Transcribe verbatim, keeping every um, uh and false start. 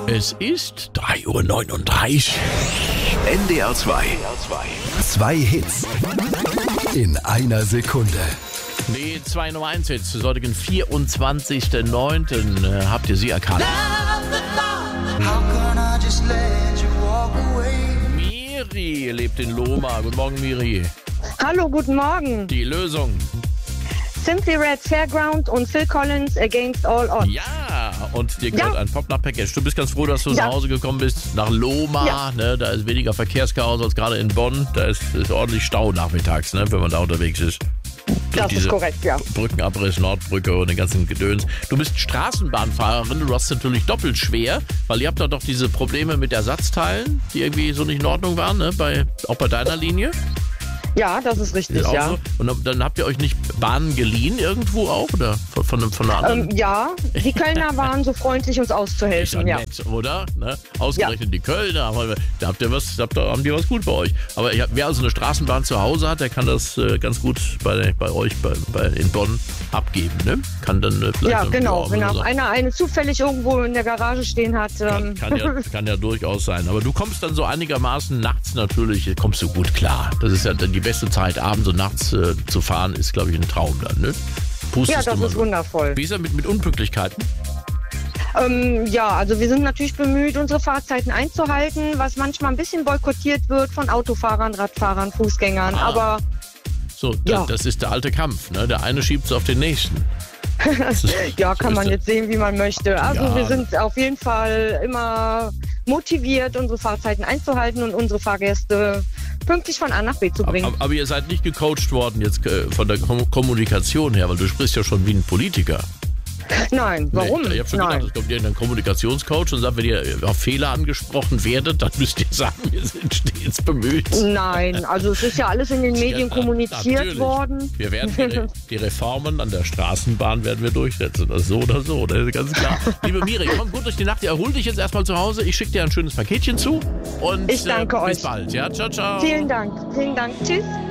Es ist drei Uhr neununddreißig. N D R zwei. Zwei Hits in einer Sekunde. Die zwei Nummer eins Hits des heutigen vierundzwanzigsten neunten Äh, habt ihr sie erkannt? Miri lebt in Lohmar. Guten Morgen, Miri. Hallo, guten Morgen. Die Lösung. Simply Red Fairground und Phil Collins Against All Odds. Ja, und dir gehört Ja. ein Pop-Nach-Package. Du bist ganz froh, dass du Ja. nach Hause gekommen bist, nach Lohmar. Ja. Ne, da ist weniger Verkehrschaos als gerade in Bonn. Da ist, ist ordentlich Stau nachmittags, ne, wenn man da unterwegs ist. Das Diese ist korrekt, ja. Brückenabriss, Nordbrücke und den ganzen Gedöns. Du bist Straßenbahnfahrerin, du hast es natürlich doppelt schwer, weil ihr habt da doch diese Probleme mit Ersatzteilen, die irgendwie so nicht in Ordnung waren, ne? bei, auch bei deiner Linie. Ja, das ist richtig, Ist auch ja. so. Und dann, dann habt ihr euch nicht Bahnen geliehen irgendwo auch? Oder von, von, von einer anderen? Ähm, ja, die Kölner waren so freundlich, uns Ist ja auszuhelfen, ja. nett, oder? Ne? Ausgerechnet die Kölner, aber da habt ihr was, da habt ihr, haben die was gut bei euch. Aber ich, wer also eine Straßenbahn zu Hause hat, der kann das äh, ganz gut bei, bei euch bei, bei, in Bonn abgeben. Ne? Kann dann äh, vielleicht Ja, irgendwie genau. auch Wenn so auch sagen. einer eine zufällig irgendwo in der Garage stehen hat. Kann, Ähm, kann, ja, kann ja durchaus sein. Aber du kommst dann so einigermaßen nachts natürlich, kommst du gut klar. Das ist ja dann die beste Zeit, abends und nachts äh, zu fahren, ist, glaube ich, ein Traum dann, ne? Pustest ja, du das mal ist so. wundervoll. Wie ist er mit, mit Unpünktlichkeiten? Ähm, ja, also wir sind natürlich bemüht, unsere Fahrzeiten einzuhalten, was manchmal ein bisschen boykottiert wird von Autofahrern, Radfahrern, Fußgängern. Ah. Aber So, Ja. das, das ist der alte Kampf, ne? Der eine schiebt es auf den nächsten. Das ist- ja, so kann ist man das. jetzt sehen, wie man möchte. Also Ja. wir sind auf jeden Fall immer motiviert, unsere Fahrzeiten einzuhalten und unsere Fahrgäste pünktlich von A nach B zu bringen. Aber, aber ihr seid nicht gecoacht worden jetzt äh, von der Kom Kommunikation her, weil du sprichst ja schon wie ein Politiker. Nein, warum? Nee, ich habe schon Nein. gedacht, es kommt irgendein Kommunikationscoach und sagt, wenn ihr auf Fehler angesprochen werdet, dann müsst ihr sagen, wir sind stets bemüht. Nein, also es ist ja alles in den Medien Ja, kommuniziert natürlich. worden. Wir werden die, Re die Reformen an der Straßenbahn werden wir durchsetzen. Das ist so oder so, das ist ganz klar. Liebe Miri, komm gut durch die Nacht. Erhol dich jetzt erstmal zu Hause. Ich schicke dir ein schönes Paketchen zu. Und Ich danke äh, bis euch. bald. Ja, ciao, ciao. Vielen Dank, vielen Dank. Tschüss.